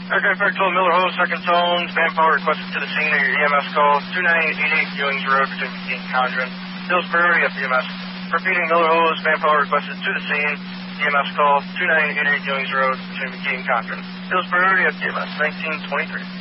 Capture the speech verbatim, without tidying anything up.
Aircraft Aircraft Miller Ho, second tone, manpower requested to the scene of your E M S call, two nine eight eight Ewings Road between McKean and Condren. Hills priority up E M S. Repeating Miller Ho's manpower requested to the scene, E M S call, two nine eight eight Ewings Road between McKean and Condren. Hills priority up E M S, nineteen twenty-three.